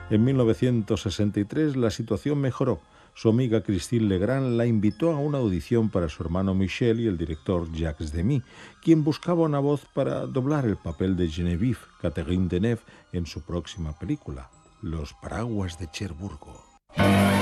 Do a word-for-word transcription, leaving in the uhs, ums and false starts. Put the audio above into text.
En mil novecientos sesenta y tres la situación mejoró. Su amiga Christine Legrand la invitó a una audición para su hermano Michel y el director Jacques Demy, quien buscaba una voz para doblar el papel de Geneviève, Catherine Deneuve, en su próxima película, Los paraguas de Cherburgo.